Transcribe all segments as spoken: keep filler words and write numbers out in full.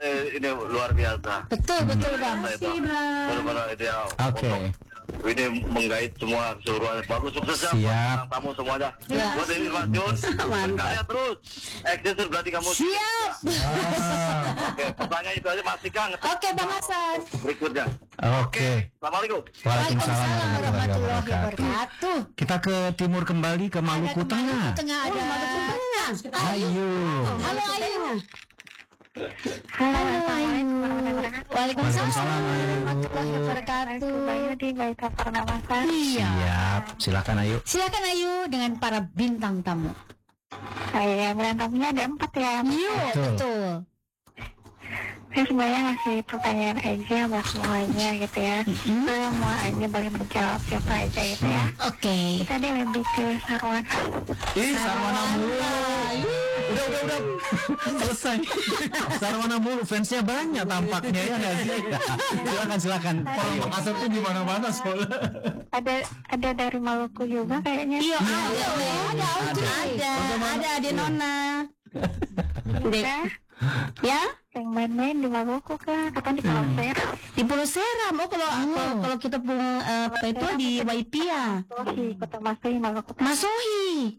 ini luar biasa. Betul betul bang. Benar-benar ideal. Oke. Ini menggait semua keseluruhan. Bagus, sukses ya. Siap. Tamu semuanya. Ya. Buat ini Mas Jun. Berkarya terus. Eksis berarti kamu. Siap. Oke, pertanyaan itu aja masih Kang. Oke Bang Hasan. Berikutnya. Oke. Assalamualaikum. Waalaikumsalam warahmatullahi wabarakatuh. wabarakatuh. Kita ke timur kembali ke Maluku Tengah. Tengah ada. Ayo. Halo Ayu. Halo, Assalamualaikum warahmatullahi wabarakatuh. Waalaikumsalam warahmatullahi wabarakatuh. Bayu di Baita Purnamasan. Iya. Siap. Silakan Ayu. Silakan Ayu dengan para bintang tamu. Saya berantamnya ada empat ya. Yuk, Betul. betul. Saya sebenarnya ngasih pertanyaan aja buat semuanya gitu ya. Semua aja boleh menjawab siapa aja gitu ya. Oke. Tadi lebih ke Sarwan. Ih, Sarwana mulu. Udah, udah, udah. Selesai. Sarwana mulu, fansnya banyak tampaknya ya nggak sih? Silakan, silakan. Orang Makassar tuh di mana-mana soalnya. Ada ada dari Maluku juga kayaknya. Iya, ada, ada, ada, ada, ada, ada Nona. Udah. Ya? Yang main-main di Maluku kan? Kapan di Pulau Seram? Di Pulau Seram. Oh, kalau kalau, kalau kita pun eh, apa itu di Waipia. Di Kota Masui, Maluku. Masohi.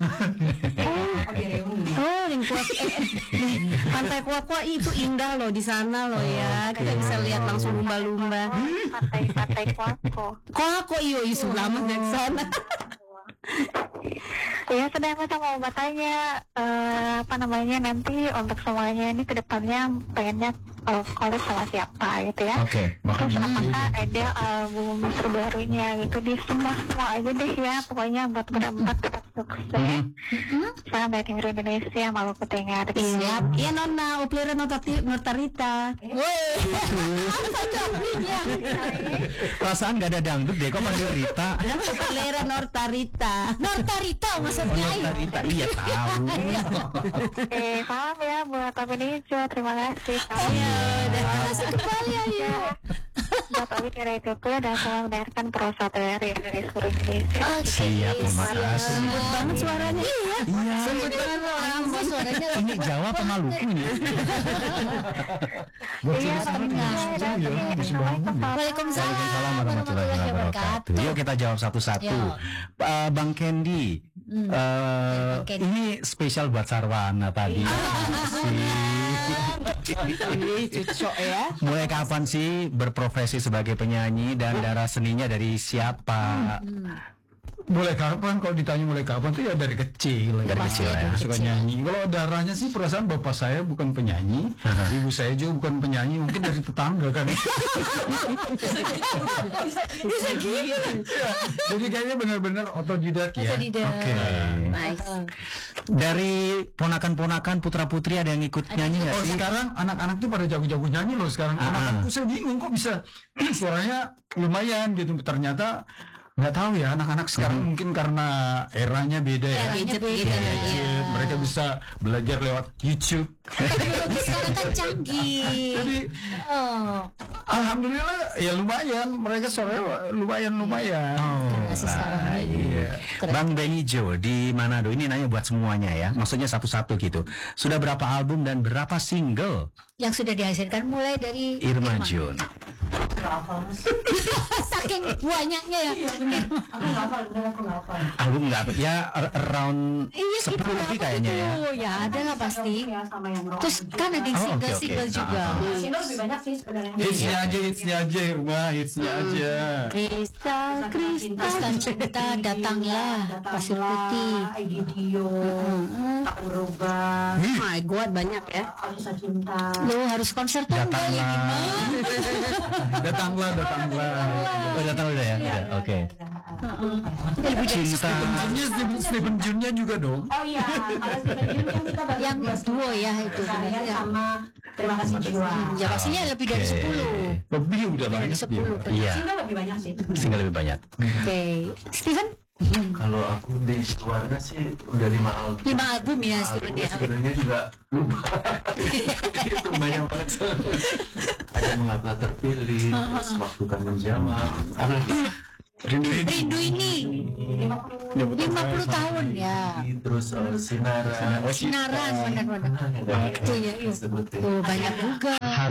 Oh, yang kuat. Pantai Kuakwa itu indah loh di sana loh ya. Kita bisa lihat langsung lumba-lumba. Pantai-pantai Kuako. Kuakwa iyo isu lama dari sana. Ya sedang saya mau bertanya eh, apa namanya nanti untuk semuanya ini kedepannya pengennya uh, collab sama siapa gitu ya. Oke, Terus apakah ada album terbarunya gitu di semua semua aja deh ya pokoknya buat berempat tetap sukses. Salam dari Timur Indonesia Maluku Tengah. Siap. Iya Nona, Uplira Notati Notarita. Woi. Perasaan nggak ada dangdut deh, kok panggil Rita? Uplira Notarita. Nortarita maksudnya Ayu. Rita, iya tahu. Oke, salam ya buat Tapi Nijo, terima kasih. Iya, dan kasih kembali Ayu. Buat Abi Kira itu dan salam mendengarkan prosa dari dari seluruh Indonesia. Siap, terima kasih. Lembut banget suaranya. Iya. Iya. Lembut banget loh. Suaranya Ini Jawa apa Maluku ini? Iya, tengah. Waalaikumsalam Waalaikumsalam warahmatullahi wabarakatuh. Yuk kita jawab satu-satu. Yuk. Uh, Bang Kendi, Hmm. uh, Bang Kendi. ini spesial buat Sarwana tadi. Ini cocok ya. Mulai kapan sih berprofesi sebagai penyanyi dan darah seninya dari siapa? Mulai kapan? Kalau ditanya mulai kapan tuh ya dari kecil. Dari kecil ya. Suka nyanyi. Kalau darahnya sih perasaan bapak saya bukan penyanyi, ibu saya juga bukan penyanyi, mungkin dari tetangga kan. Bisa gitu. Jadi kayaknya benar-benar otodidak ya. Oke. Nice. Dari ponakan-ponakan putra-putri ada yang ikut nyanyi nggak Oh sih? sekarang anak-anak tuh pada jago-jago nyanyi loh sekarang. Ah. Anak-anakku saya bingung kok bisa suaranya lumayan gitu. Ternyata nggak tahu ya anak-anak sekarang mungkin karena eranya beda ya. Gadget Iya, gitu. Gadget, mereka bisa belajar lewat YouTube. Teknologi sekarang kan canggih. Jadi Oh. alhamdulillah ya lumayan, mereka suaranya lumayan lumayan. Oh, Masih sekarang ini. Iya. Keren. Bang Benny Jo di Manado, ini nanya buat semuanya ya, maksudnya satu-satu gitu. Sudah berapa album dan berapa single Yang sudah dihasilkan mulai dari Irma Jun? Saking banyaknya ya. Album nggak apa? Ya ar- around Iya sepuluh lebih kayaknya ya. Ya ada lah pasti. Terus kan ada yang Oh, oke, oke. single-single juga. Hitsnya aja, hitsnya aja, Irma, hitsnya aja. Kristal, kristal cinta datanglah pasir putih. Oh my god banyak ya. Lu harus konser tunggal ya Datanglah. gimana? Datanglah, datanglah. Oh, datang udah ya? Udah, oke. Cinta. Junnya Stephen, Stephen Junnya juga dong. Oh iya, kalau Stephen Jun kan kita baru Yang duo ya itu. saya Ya. sama Terima Kasih Jiwa. Ya pastinya lebih dari Oke. sepuluh. Lebih udah Dari banyak sepuluh. dia. Iya, Single lebih banyak sih. single lebih banyak. Oke, Steven Kalau aku di keluarga sih udah lima album. lima album ya Album Steven ya. sebenarnya juga lupa. Itu banyak banget. Ada mengapa terpilih, terus waktu kan menjawab. Apa lagi? Rindu ini. Rindu ini lima puluh tahun ya. Terus uh, sinaran. Sinaran benar-benar. Itu ya, iya. Sebutin. Tuh banyak juga. Hari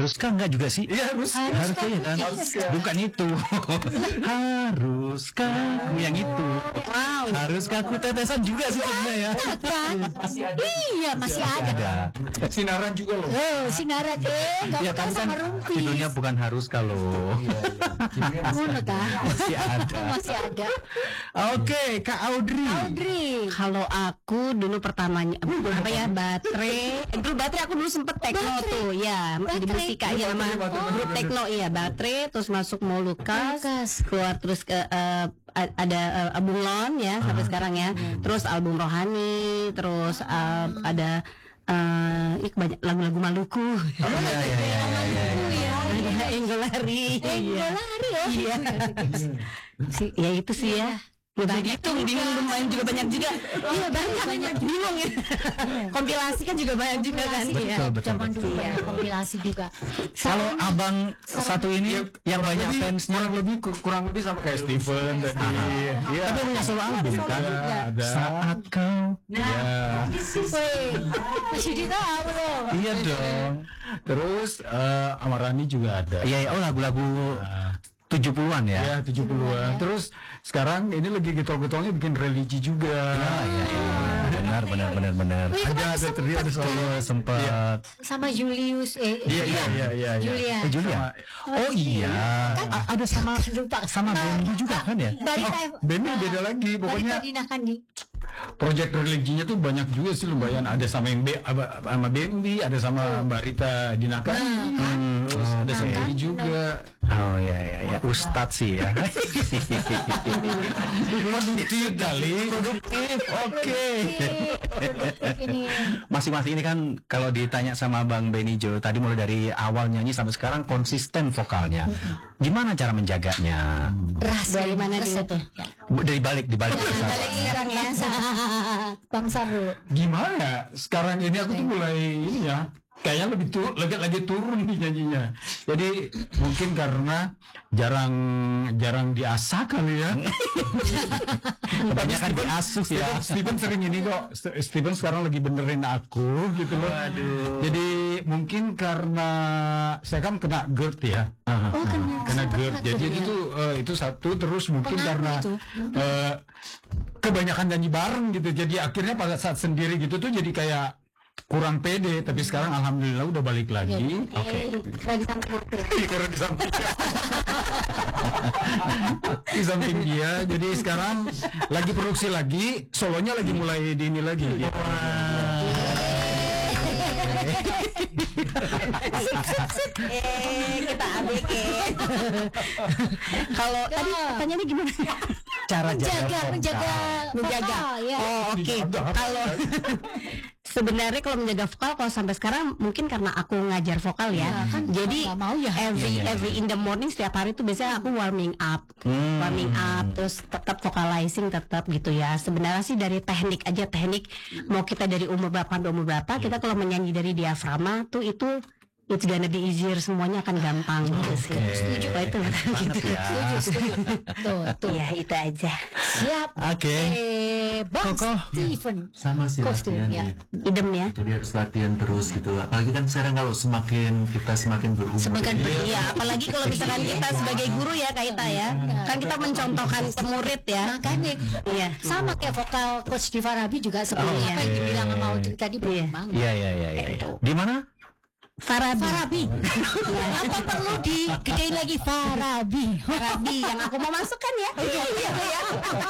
Haruskah enggak juga sih? Iya harus. Haruskah ya kan? Bukan itu. Haruskah yang itu? Wow. Haruskah aku tetesan juga sih sebenarnya ya. Kan? Iya masih ada. Ada. Sinaran juga loh. Oh, sinaran eh nggak Ya pernah tapi kan sama rumpis. judulnya bukan haruskah loh. Ngono kan? Masih ada. Masih ada. Oke, Kak Audrey. Audrey. Kalau aku dulu pertamanya apa ya baterai, eh, dulu baterai aku dulu sempet tekno Baterai. tuh ya di Baterai. musika ya sama grup tekno iya baterai terus masuk Molukas Molukas. keluar terus ke eh, a- ada eh, album Lon ya sampai sekarang ya terus album Rohani terus eh, ada eh ih, banyak lagu-lagu Maluku Iya iya iya iya. iya. ada Enggolari iya Lari ya. iya Si- ya itu sih ya Udah gitu, bingung lumayan juga banyak juga. Iya banyak, banyak bingung ya. Kompilasi kan juga banyak juga kan. Iya. Betul betul. Zaman betul. dulu ya kompilasi juga. Kalau abang satu ini yang banyak Lebih, fansnya, kurang lebih kurang lebih sama kayak Steven tadi. Iya. tapi punya solo album kan? Ada, ada. Saat kau. Ya. Woi, masih ditahu loh. Iya dong. Terus eh, Amarani juga ada. Iya, iya. Oh lagu-lagu tujuh puluhan ya. Ya tujuh puluhan. Terus sekarang ini lagi getol-getolnya bikin religi juga. Iya iya. iya. Benar benar benar benar. Wih, Ada kemarin ada sempet teri ada solo. Sempat. sama Julius eh Iya iya iya iya. iya. Julia. Eh, Julia. Oh iya. A- ada sama lupa sama Bendy juga kan ya? Barita Bandnya beda lagi. Pokoknya Barita Dina Kandi. project religinya tuh banyak juga sih lumayan. Ada sama yang B, apa- sama Bendi, ada sama Mbak Rita Dinakan. Hmm, terus ada sama Bendi juga. Oh iya iya iya. Ustadz sih ya. Produktif kali. Produktif. Oke. Ini Masing-masing ini kan kalau ditanya sama Bang Benijo tadi mulai dari awal nyanyi sampai sekarang konsisten vokalnya. Gimana cara menjaganya? rahasia Dari mana resep. dulu tuh? Bu- Dari balik di balik. Sekarang ya Bang Sarul. Gimana? Sekarang ini aku tuh mulai ini ya. Kayaknya lebih tur lagi lagi turun nih nyanyinya. Jadi mungkin karena jarang jarang diasah kali ya. Kebanyakan diasuh ya. Steven, Steven sering ini kok. St- Steven sekarang lagi benerin aku gitu loh. Jadi mungkin karena saya kan kena GERD ya. Oh, kena. Kena GERD. Jadi ya. itu eh, itu satu terus mungkin Pengaruh karena itu. eh, kebanyakan nyanyi bareng gitu. Jadi akhirnya pada saat sendiri gitu tuh jadi kayak kurang pede. Tapi sekarang alhamdulillah udah balik lagi. Oke. Lagi sampai Iya, karena di samping di samping dia, jadi sekarang lagi produksi lagi, solonya lagi mulai di ini lagi. Gitu. Eh, kita abek Kalau tadi pertanyaannya gimana? Cara jaga menjaga vokal. menjaga Menjaga. vokal, ya. Oh, oke. Kalau sebenarnya kalau menjaga vokal kalau sampai sekarang mungkin karena aku ngajar vokal ya. Ya, kan Jadi nggak mau ya. every Iya, iya, every in the morning setiap hari itu biasanya aku warming up. Warming up terus tetap vocalizing tetap gitu ya. Sebenarnya sih dari teknik aja teknik mau kita dari umur berapa sampai umur berapa kita kalau menyanyi dari diafragma tuh itu it's gonna be easier semuanya akan gampang gitu sih. Setuju Pak itu gitu. ya. Setuju, setuju. Tuh, tuh. Ya itu aja. Siap. Oke. Eh, Bang Koko. Steven. Sama sih Kostum, latihan ya. ya. Idem ya. Jadi harus latihan terus gitu. Apalagi kan sekarang kalau semakin kita semakin berumur. Semakin ber- Iya, apalagi kalau misalkan kita sebagai guru ya Kak Ita ya, kan kita mencontohkan ke murid ya. Makanya Iya. sama kayak vokal Coach Diva Rabi juga seperti Oh, apa yang dibilang sama Audrey tadi Iya. berkembang. Iya iya iya iya. Di mana? Farabi. Farabi. Apa perlu digedein lagi Farabi? Farabi yang aku mau masukkan ya. Iya, iya, ya.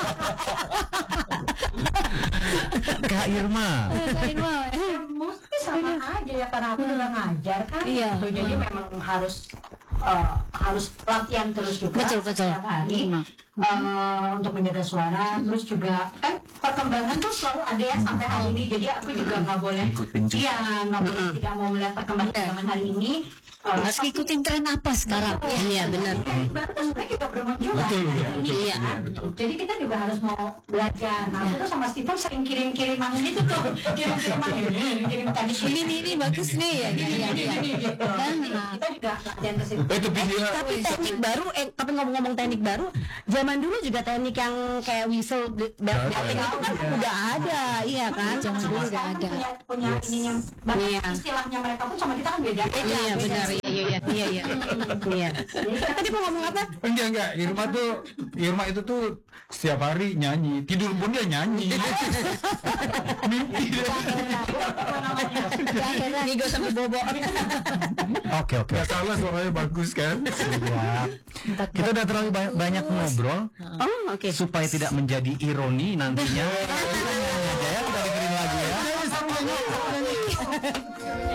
Kak Irma. Mesti sama aja ya karena aku udah ngajar kan. Iya. Gitu. Jadi memang harus eh, harus latihan terus juga. Betul, betul. Setiap hari eh, untuk menjaga suara. Terus juga kan perkembangan tuh selalu ada ya sampai hari ini. Jadi aku juga nggak boleh. Ikutin juga. Iya nggak boleh tidak mau melihat perkembangan perkembangan hari ini. Eh, Harus ngikutin tren apa sekarang? Iya, benar. Baru sebenarnya juga berubah juga. Betul, betul, betul. Iya. Jadi kita juga harus mau belajar. Nah, aku tuh sama Steven sering kirim-kiriman gitu tuh. Kirim-kiriman ini, kirim tadi Ini ini, ini bagus nih ya. Iya, iya, iya. gitu. Jadi kita juga latihan ke situ. Eh, tapi dia Tapi teknik baru, eh tapi ngomong-ngomong teknik baru, zaman dulu juga teknik yang kayak whistle, bel- bel- belting itu kan udah ada, iya kan? Zaman dulu udah Sekarang ada. punya, punya ininya, bahkan Iya. istilahnya mereka pun sama kita kan beda. Iya benar, iya, iya, Iya iya. Iya. Tadi mau ngomong apa? Enggak enggak, Irma tuh Irma itu tuh setiap hari nyanyi, tidur pun dia nyanyi. Mimpi dia. Ngigo sama Bobo. Oke oke. Gak salah, suaranya bagus kan. Siap. Kita udah terlalu ba- banyak ngobrol Oh, oke. supaya tidak menjadi ironi nantinya. Kita nyanyi aja ya, kita dengerin lagu ya.